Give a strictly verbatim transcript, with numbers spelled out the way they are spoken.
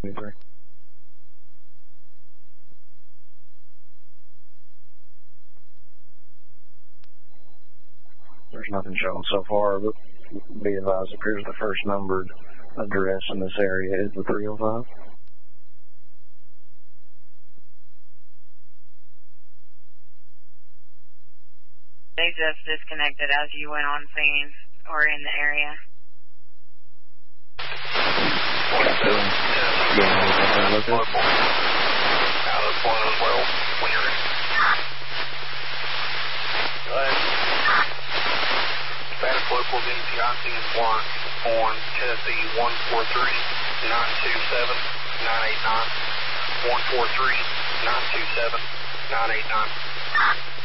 twenty-three. There's nothing shown so far, but be advised, appears the first numbered address in this area is the three oh five. They just disconnected as you went on scene or in the area. Out of point as well. When you're ready. Go ahead. Status local V T I C is one on Tennessee one four three nine two seven nine eight nine. one four three nine two seven nine eight nine.